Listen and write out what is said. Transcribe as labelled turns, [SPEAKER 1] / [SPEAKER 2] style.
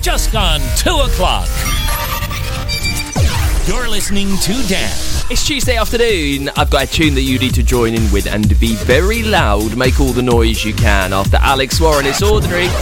[SPEAKER 1] just gone 2 o'clock. You're listening to Dan.
[SPEAKER 2] It's Tuesday afternoon. I've got a tune that you need to join in with and be very loud. Make all the noise you can. After Alex Warren, it's Ordinary.